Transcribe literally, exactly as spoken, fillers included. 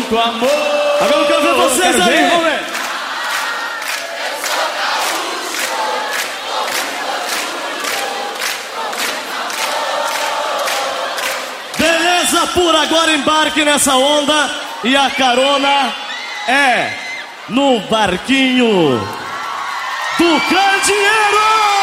muito amor. Agora eu quero ver vocês quero aí, ver. vamos ver. Beleza pura, agora embarque nessa onda e a carona é no barquinho do Candeeiro!